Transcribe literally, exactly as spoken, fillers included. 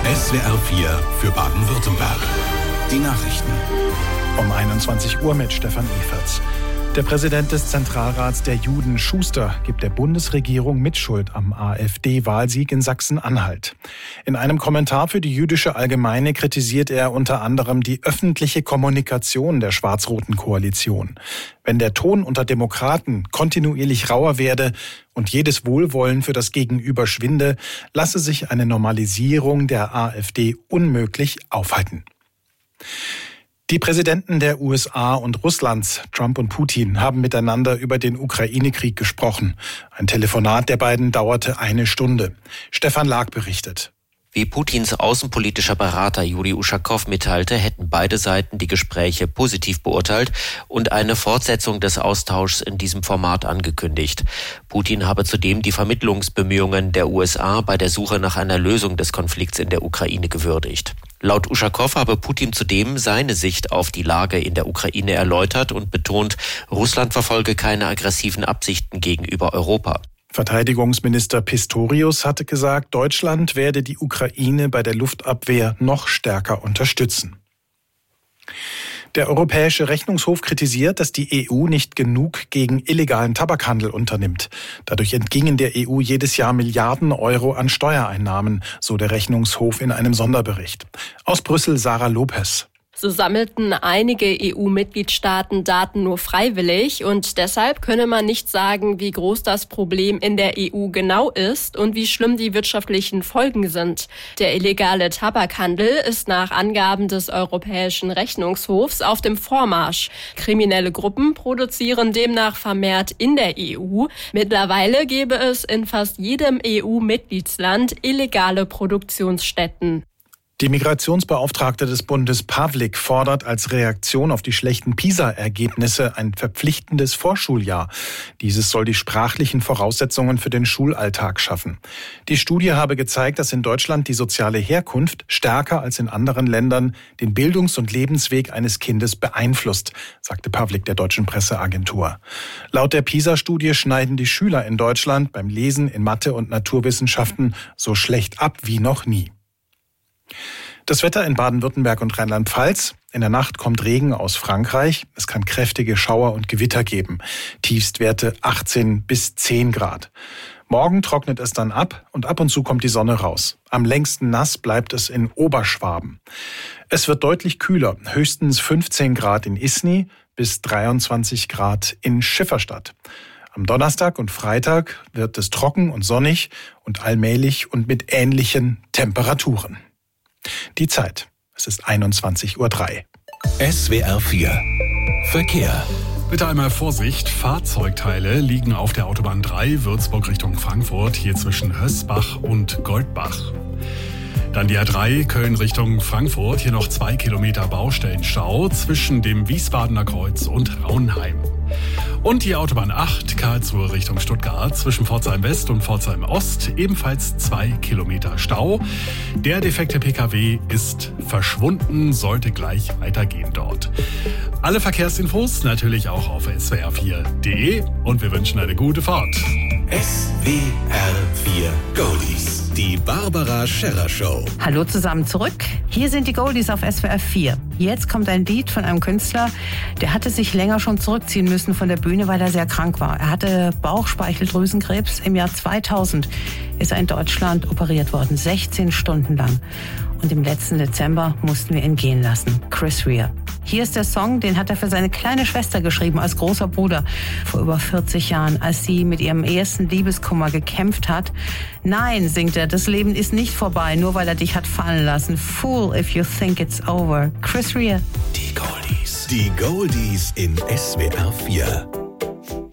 S W R vier für Baden-Württemberg. Die Nachrichten. Um einundzwanzig Uhr mit Stefan Eferts. Der Präsident des Zentralrats der Juden, Schuster, gibt der Bundesregierung Mitschuld am AfD-Wahlsieg in Sachsen-Anhalt. In einem Kommentar für die Jüdische Allgemeine kritisiert er unter anderem die öffentliche Kommunikation der schwarz-roten Koalition. Wenn der Ton unter Demokraten kontinuierlich rauer werde und jedes Wohlwollen für das Gegenüber schwinde, lasse sich eine Normalisierung der AfD unmöglich aufhalten. Die Präsidenten der U S A und Russlands, Trump und Putin, haben miteinander über den Ukraine-Krieg gesprochen. Ein Telefonat der beiden dauerte eine Stunde. Stefan Lag berichtet. Wie Putins außenpolitischer Berater Juri Uschakow mitteilte, hätten beide Seiten die Gespräche positiv beurteilt und eine Fortsetzung des Austauschs in diesem Format angekündigt. Putin habe zudem die Vermittlungsbemühungen der U S A bei der Suche nach einer Lösung des Konflikts in der Ukraine gewürdigt. Laut Uschakow habe Putin zudem seine Sicht auf die Lage in der Ukraine erläutert und betont, Russland verfolge keine aggressiven Absichten gegenüber Europa. Verteidigungsminister Pistorius hatte gesagt, Deutschland werde die Ukraine bei der Luftabwehr noch stärker unterstützen. Der Europäische Rechnungshof kritisiert, dass die E U nicht genug gegen illegalen Tabakhandel unternimmt. Dadurch entgingen der E U jedes Jahr Milliarden Euro an Steuereinnahmen, so der Rechnungshof in einem Sonderbericht. Aus Brüssel Sarah Lopez. So sammelten einige E U-Mitgliedstaaten Daten nur freiwillig und deshalb könne man nicht sagen, wie groß das Problem in der E U genau ist und wie schlimm die wirtschaftlichen Folgen sind. Der illegale Tabakhandel ist nach Angaben des Europäischen Rechnungshofs auf dem Vormarsch. Kriminelle Gruppen produzieren demnach vermehrt in der E U. Mittlerweile gäbe es in fast jedem E U-Mitgliedsland illegale Produktionsstätten. Die Migrationsbeauftragte des Bundes Pavlik fordert als Reaktion auf die schlechten PISA-Ergebnisse ein verpflichtendes Vorschuljahr. Dieses soll die sprachlichen Voraussetzungen für den Schulalltag schaffen. Die Studie habe gezeigt, dass in Deutschland die soziale Herkunft stärker als in anderen Ländern den Bildungs- und Lebensweg eines Kindes beeinflusst, sagte Pavlik der deutschen Presseagentur. Laut der PISA-Studie schneiden die Schüler in Deutschland beim Lesen in Mathe und Naturwissenschaften so schlecht ab wie noch nie. Das Wetter in Baden-Württemberg und Rheinland-Pfalz. In der Nacht kommt Regen aus Frankreich. Es kann kräftige Schauer und Gewitter geben. Tiefstwerte achtzehn bis zehn Grad. Morgen trocknet es dann ab und ab und zu kommt die Sonne raus. Am längsten nass bleibt es in Oberschwaben. Es wird deutlich kühler. Höchstens fünfzehn Grad in Isny bis dreiundzwanzig Grad in Schifferstadt. Am Donnerstag und Freitag wird es trocken und sonnig und allmählich und mit ähnlichen Temperaturen. Die Zeit. Es ist einundzwanzig Uhr drei. S W R vier. Verkehr. Bitte einmal Vorsicht, Fahrzeugteile liegen auf der Autobahn drei, Würzburg Richtung Frankfurt, hier zwischen Hösbach und Goldbach. Dann die A drei, Köln Richtung Frankfurt, hier noch zwei Kilometer Baustellenstau zwischen dem Wiesbadener Kreuz und Raunheim. Und die Autobahn acht, Karlsruhe Richtung Stuttgart, zwischen Pforzheim West und Pforzheim Ost, ebenfalls zwei Kilometer Stau. Der defekte Pkw ist verschwunden, sollte gleich weitergehen dort. Alle Verkehrsinfos natürlich auch auf S W R vier punkt de und wir wünschen eine gute Fahrt. S W R vier Goldies. Die Barbara Scherrer Show. Hallo zusammen zurück. Hier sind die Goldies auf S W R vier. Jetzt kommt ein Lied von einem Künstler, der hatte sich länger schon zurückziehen müssen von der Bühne, weil er sehr krank war. Er hatte Bauchspeicheldrüsenkrebs. Im Jahr zweitausend ist er in Deutschland operiert worden, sechzehn Stunden lang. Und im letzten Dezember mussten wir ihn gehen lassen. Chris Rea. Hier ist der Song, den hat er für seine kleine Schwester geschrieben, als großer Bruder, vor über vierzig Jahren, als sie mit ihrem ersten Liebeskummer gekämpft hat. Nein, singt er, das Leben ist nicht vorbei, nur weil er dich hat fallen lassen. Fool if you think it's over. Chris Rea. Die Goldies. Die Goldies in S W R vier.